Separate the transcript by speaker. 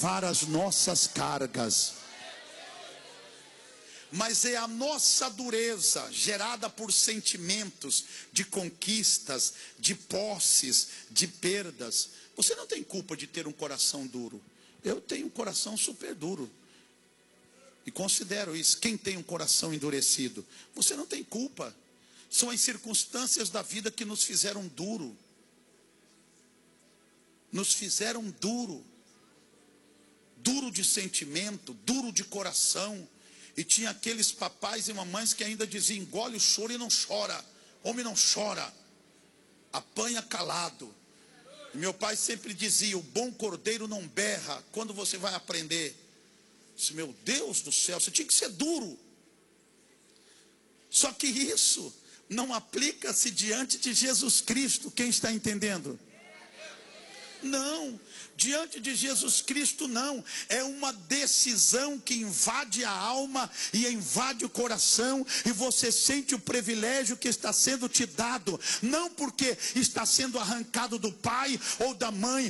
Speaker 1: levar as nossas cargas. Mas é a nossa dureza, gerada por sentimentos de conquistas, de posses, de perdas. Você não tem culpa de ter um coração duro. Eu tenho um coração super duro. E considero isso. Quem tem um coração endurecido? Você não tem culpa. São as circunstâncias da vida que nos fizeram duro. Nos fizeram duro. Duro de sentimento, duro de coração. E tinha aqueles papais e mamães que ainda diziam: engole o choro e não chora. Homem não chora, apanha calado. E meu pai sempre dizia: o bom cordeiro não berra. Quando você vai aprender? Eu disse: meu Deus do céu, você tinha que ser duro. Só que isso não aplica-se diante de Jesus Cristo. Quem está entendendo? Não, diante de Jesus Cristo não. É uma decisão que invade a alma e invade o coração, e você sente o privilégio que está sendo te dado, não porque está sendo arrancado do pai ou da mãe,